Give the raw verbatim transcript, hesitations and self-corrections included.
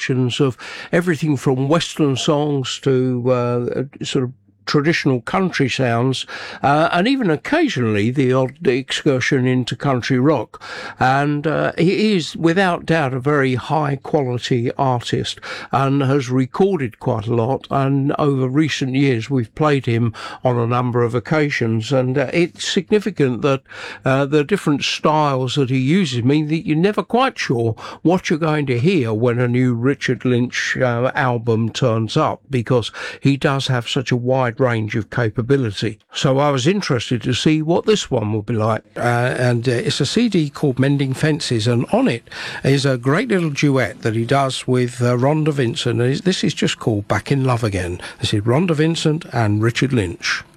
selections of everything from Western songs to uh, sort of traditional country sounds, uh, and even occasionally the odd excursion into country rock. And uh, he is without doubt a very high quality artist and has recorded quite a lot, and over recent years we've played him on a number of occasions, and uh, it's significant that uh, the different styles that he uses mean that you're never quite sure what you're going to hear when a new Richard Lynch uh, album turns up, because he does have such a wide range of capability. So I was interested to see what this one would be like. Uh, and uh, it's a C D called Mending Fences, and on it is a great little duet that he does with uh, Rhonda Vincent. This is just called Back in Love Again. This is Rhonda Vincent and Richard Lynch.